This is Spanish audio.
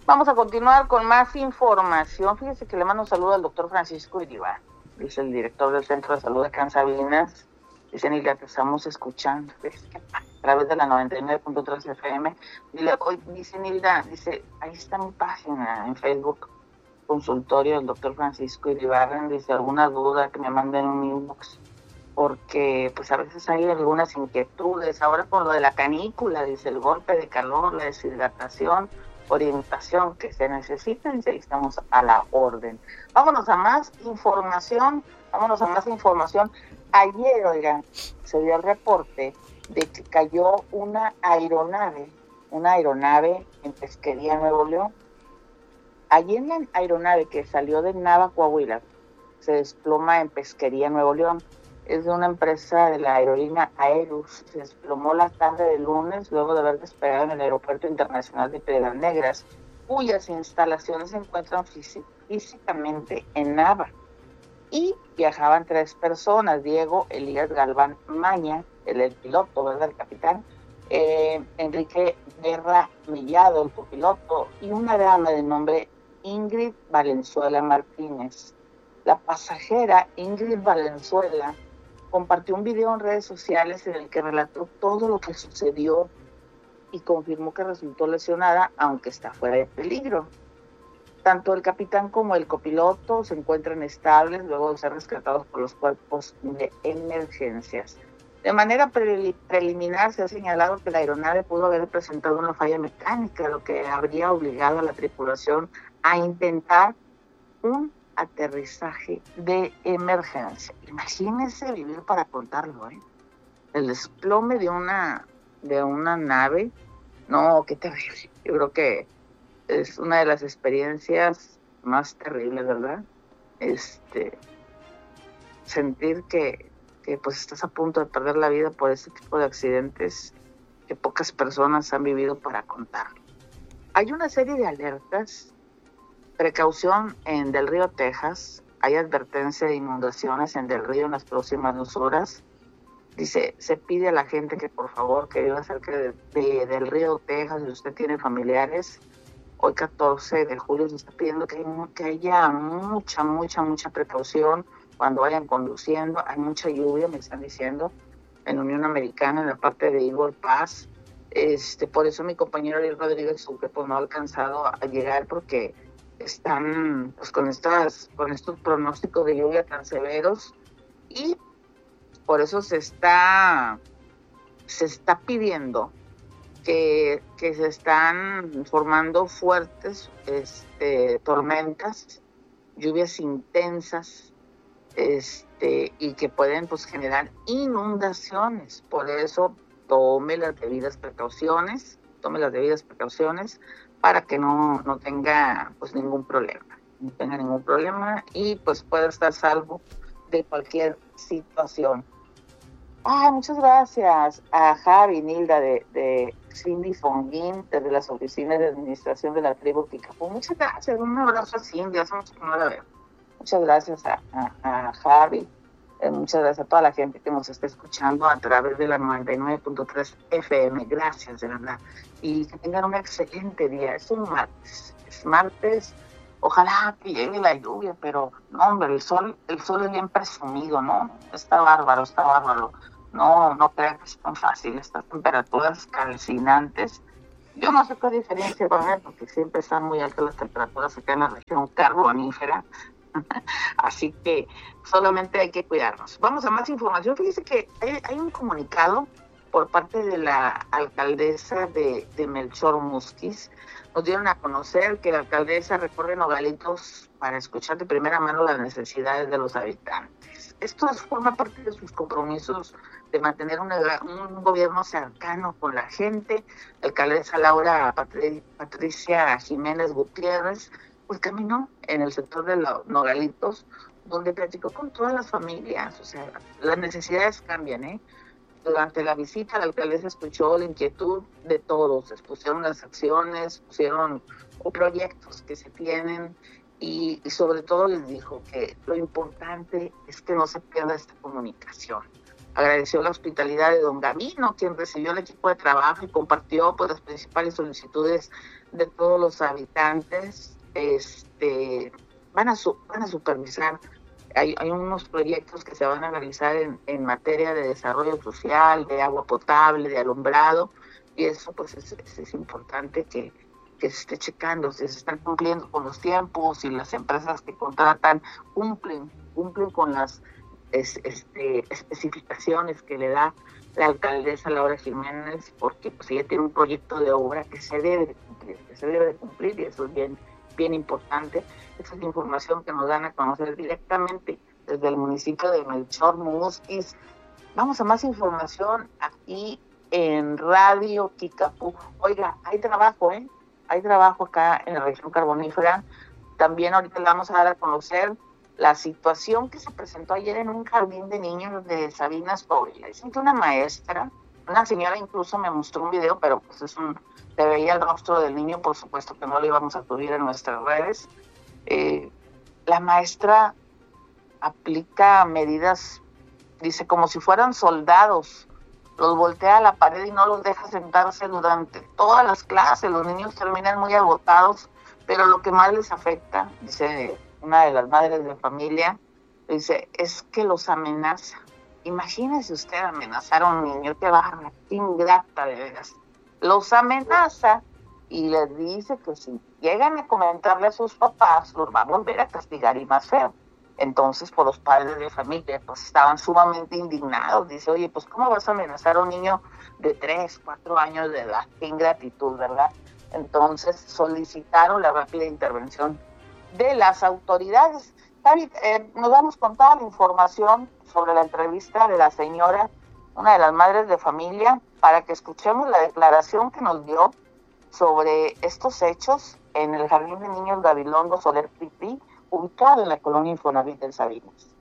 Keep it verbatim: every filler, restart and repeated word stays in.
Vamos a continuar con más información. Fíjese que le mando un saludo al doctor Francisco Iribar, es el director del Centro de Salud de Cansabinas. Dicen, y la que estamos escuchando a través de la noventa y nueve punto tres F M. Dile, hoy dice Nilda, dice, ahí está mi página en Facebook, consultorio del doctor Francisco Iribarren. Dice, alguna duda que me manden un inbox, porque pues a veces hay algunas inquietudes. Ahora con lo de la canícula, dice, el golpe de calor, la deshidratación, orientación que se necesita, dice, estamos a la orden. Vámonos a más información, vámonos a más información. Ayer, oigan, se dio el reporte de que cayó una aeronave, una aeronave en Pesquería, Nuevo León. Allí en la aeronave que salió de Nava, Coahuila, se desploma en Pesquería, Nuevo León. Es de una empresa de la aerolínea Aerus. Se desplomó la tarde del lunes luego de haber despegado en el Aeropuerto Internacional de Piedras Negras, cuyas instalaciones se encuentran físic- físicamente en Nava. Y viajaban tres personas: Diego Elías Galván Maña, el, el piloto, ¿verdad? El capitán, eh, Enrique Guerra Millado, el copiloto, y una dama de nombre Ingrid Valenzuela Martínez. La pasajera Ingrid Valenzuela compartió un video en redes sociales en el que relató todo lo que sucedió y confirmó que resultó lesionada, aunque está fuera de peligro. Tanto el capitán como el copiloto se encuentran estables luego de ser rescatados por los cuerpos de emergencias. De manera pre- preliminar se ha señalado que la aeronave pudo haber presentado una falla mecánica, lo que habría obligado a la tripulación a intentar un aterrizaje de emergencia. Imagínense vivir para contarlo, ¿eh? El desplome de una, de una nave, no, qué terrible. Yo creo que es una de las experiencias más terribles, ¿verdad? Este, sentir que, que pues estás a punto de perder la vida por ese tipo de accidentes que pocas personas han vivido para contarlo. Hay una serie de alertas. Precaución en Del Río, Texas. Hay advertencia de inundaciones en Del Río en las próximas dos horas. Dice, se pide a la gente que por favor, que viva cerca de, de, del Río, Texas, si usted tiene familiares. Hoy catorce de julio se está pidiendo que, que haya mucha, mucha, mucha precaución cuando vayan conduciendo. Hay mucha lluvia, me están diciendo, en Unión Americana, en la parte de Eagle Pass. Este, por eso mi compañero Ariel Rodríguez Sucre pues, no ha alcanzado a llegar, porque están pues, con, estas, con estos pronósticos de lluvia tan severos, y por eso se está, se está pidiendo Que, que se están formando fuertes este, tormentas, lluvias intensas, este, y que pueden pues, generar inundaciones. Por eso tome las debidas precauciones, tome las debidas precauciones para que no, no tenga pues, ningún problema, no tenga ningún problema y pues pueda estar salvo de cualquier situación. Ah, muchas gracias a Javi, Nilda, de, de Cindy Fonguín, desde las oficinas de administración de la tribu Kikapú. Muchas gracias, un abrazo a Cindy, hace mucho que no la veo. Muchas gracias a, a, a Javi, eh, muchas gracias a toda la gente que nos está escuchando a través de la noventa y nueve punto tres F M. Gracias, de verdad. Y que tengan un excelente día. Es un martes, es martes. Ojalá que llegue la lluvia, pero no, hombre, el sol, el sol es bien presumido, ¿no? Está bárbaro, está bárbaro. No, no crean que es tan fácil. Estas temperaturas calcinantes. Yo no sé qué diferencia va a haber, porque siempre están muy altas las temperaturas acá en la región carbonífera. Así que solamente hay que cuidarnos. Vamos a más información. Fíjese que hay, hay un comunicado por parte de la alcaldesa de, de Melchor Musquiz. Nos dieron a conocer que la alcaldesa recorre Nogalitos para escuchar de primera mano las necesidades de los habitantes. Esto forma parte de sus compromisos de mantener una, un gobierno cercano con la gente. La alcaldesa Laura Patri, Patricia Jiménez Gutiérrez pues caminó en el sector de los Nogalitos, donde platicó con todas las familias. O sea, las necesidades cambian, ¿eh? Durante la visita, la alcaldesa escuchó la inquietud de todos, expusieron las acciones, pusieron proyectos que se tienen y, y sobre todo les dijo que lo importante es que no se pierda esta comunicación. Agradeció la hospitalidad de don Gavino, quien recibió el equipo de trabajo y compartió pues las principales solicitudes de todos los habitantes. Este, van a su, van a supervisar, hay, hay unos proyectos que se van a realizar en, en materia de desarrollo social, de agua potable, de alumbrado, y eso pues es, es, es importante que, que se esté checando, si se están cumpliendo con los tiempos y las empresas que contratan cumplen, cumplen con las Es, este, especificaciones que le da la alcaldesa Laura Jiménez, porque pues ella tiene un proyecto de obra que se debe de cumplir, que se debe de cumplir, y eso es bien, bien importante. Esa es la información que nos dan a conocer directamente desde el municipio de Melchor Musquis. Vamos a más información aquí en Radio Kikapú. Oiga, hay trabajo, ¿eh? Hay trabajo acá en la región carbonífera. También ahorita le vamos a dar a conocer la situación que se presentó ayer en un jardín de niños de Sabinas Coahuila. Dicen que una maestra, una señora incluso me mostró un video, pero pues es un, se veía el rostro del niño, por supuesto que no lo íbamos a subir en nuestras redes. Eh, la maestra aplica medidas, dice, como si fueran soldados, los voltea a la pared y no los deja sentarse durante todas las clases. Los niños terminan muy agotados, pero lo que más les afecta, dice una de las madres de familia, dice, es que los amenaza. Imagínese usted amenazar a un niño, que va ingrata de veras. Los amenaza y les dice que si llegan a comentarle a sus papás, los va a volver a castigar y más feo. Entonces, por los padres de familia, pues estaban sumamente indignados. Dice, oye, pues ¿cómo vas a amenazar a un niño de tres, cuatro años de edad? Qué ingratitud, ¿verdad? Entonces solicitaron la rápida intervención de las autoridades. David, eh, nos vamos con toda la información sobre la entrevista de la señora, una de las madres de familia, para que escuchemos la declaración que nos dio sobre estos hechos en el Jardín de Niños Gabilondo Soler Pipí, ubicado en la colonia Infonavit en Sabinas.